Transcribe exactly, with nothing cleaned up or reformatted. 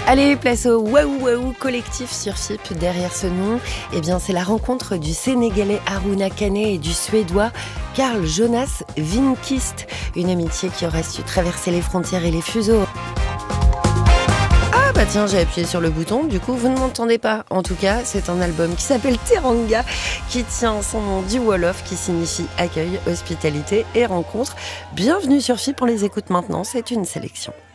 Allez, place au Waouh Waouh collectif sur F I P. Derrière ce nom, eh bien, c'est la rencontre du Sénégalais Harouna Kané et du Suédois Carl Jonas Winqvist. Une amitié qui aura su traverser les frontières et les fuseaux. Ah bah tiens, j'ai appuyé sur le bouton, du coup vous ne m'entendez pas. En tout cas, c'est un album qui s'appelle Teranga, qui tient son nom du Wolof, qui signifie accueil, hospitalité et rencontre. Bienvenue sur F I P, on les écoute maintenant, c'est une sélection.